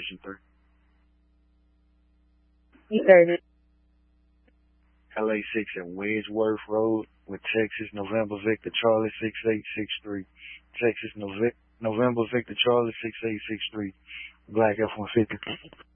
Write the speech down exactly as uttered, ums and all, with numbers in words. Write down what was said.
Mission three. You heard it. L A six at Wedgeworth Road with Texas November Victor Charlie six eight six three. Texas Nove- November Victor Charlie six eight six three. Black F one fifty.